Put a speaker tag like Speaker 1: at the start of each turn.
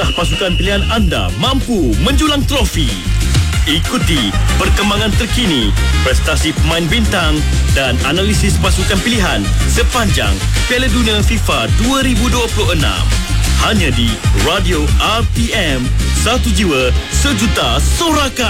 Speaker 1: Pasukan pilihan anda mampu menjulang trofi. Ikuti perkembangan terkini, prestasi pemain bintang dan analisis pasukan pilihan sepanjang Piala Dunia FIFA 2026. Hanya di Radio RTM, satu jiwa sejuta sorakan.